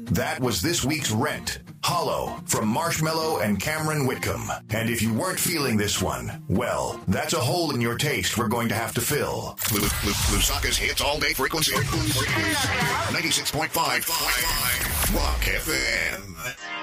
That was this week's Rent, Hollow, from Marshmello and Cameron Whitcomb. And if you weren't feeling this one, well, that's a hole in your taste we're going to have to fill. Lusaka's hits all day frequency. 96.5 Rock FM.